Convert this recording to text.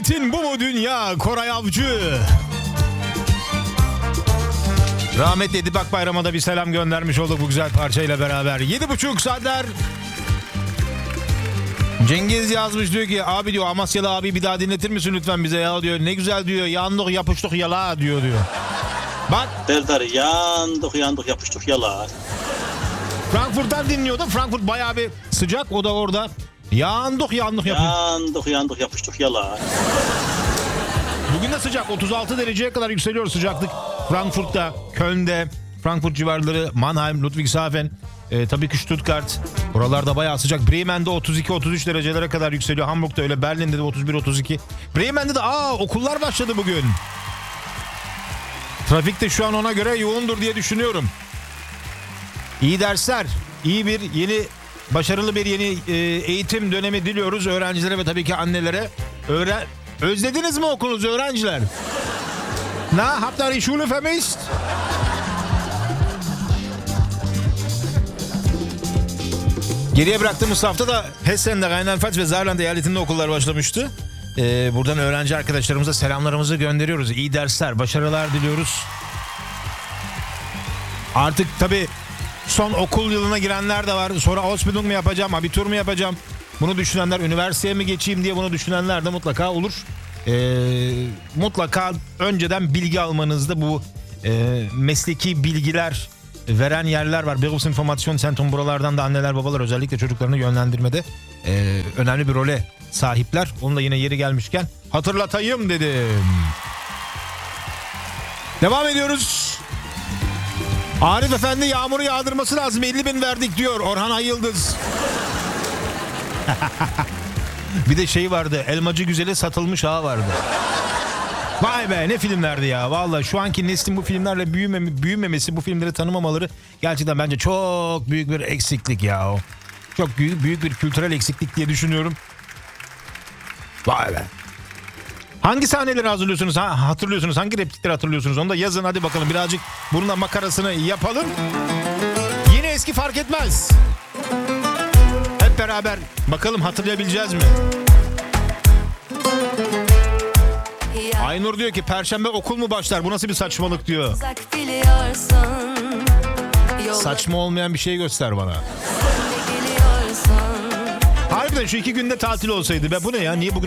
Hasretin bu mu dünya? Koray Avcı. Rahmetli Edip Akbayram'a da bir selam göndermiş olduk bu güzel parçayla beraber. 7.30 saatler. Cengiz yazmış, diyor ki abi diyor Amasyalı abi bir daha dinletir misin lütfen bize ya diyor. Ne güzel diyor, yandık yapıştık yala diyor. Bak. Serdar yandık yapıştık yala. Frankfurt'tan dinliyordu. Frankfurt bayağı bir sıcak, o da orada. Yandık yapıştık yala. Bugün de sıcak, 36 dereceye kadar yükseliyor sıcaklık. Frankfurt'ta, Köln'de, Frankfurt civarları, Mannheim, Ludwigshafen, tabii ki Stuttgart. Oralarda bayağı sıcak. Bremen'de 32-33 derecelere kadar yükseliyor. Hamburg'da öyle, Berlin'de de 31-32. Bremen'de de okullar başladı bugün. Trafik de şu an ona göre yoğundur diye düşünüyorum. İyi dersler, başarılı bir yeni eğitim dönemi diliyoruz öğrencilere ve tabii ki annelere. Özlediniz mi okulunuzu öğrenciler? Na, habt ihr die Schule vermisst? Geriye bıraktığımız hafta da Hessen'de, Rheinland-Pfalz ve Saarland eyaletinde okullar başlamıştı. Buradan öğrenci arkadaşlarımıza selamlarımızı gönderiyoruz. İyi dersler, başarılar diliyoruz. Artık tabii son okul yılına girenler de var. Sonra Ausbildung mu yapacağım, abitur mu yapacağım? Bunu düşünenler, üniversiteye mi geçeyim diye bunu düşünenler de mutlaka olur. Mutlaka önceden bilgi almanızda bu mesleki bilgiler veren yerler var. Berufsinformationszentrum, buralardan da anneler babalar özellikle çocuklarını yönlendirmede önemli bir role sahipler. Onu da yine yeri gelmişken hatırlatayım dedim. Devam ediyoruz. Arif Efendi yağmuru yağdırması lazım, 50.000 verdik diyor Orhan Ayıldız. Bir de şey vardı, Elmacı Güzel'e satılmış ağa vardı. Vay be, ne filmlerdi ya. Vallahi şu anki neslin bu filmlerle büyümemesi, bu filmleri tanımamaları gerçekten bence çok büyük bir eksiklik ya. Çok büyük bir kültürel eksiklik diye düşünüyorum. Vay be. Hangi sahneleri hatırlıyorsunuz? Hangi replikleri hatırlıyorsunuz? Onu da yazın hadi bakalım. Birazcık bununla makarasını yapalım. Yeni eski fark etmez. Hep beraber bakalım hatırlayabileceğiz mi? Aynur diyor ki Perşembe okul mu başlar? Bu nasıl bir saçmalık diyor. Saçma olmayan bir şey göster bana. Harbiden şu 2 günde tatil olsaydı. Bu ne ya? Niye bugün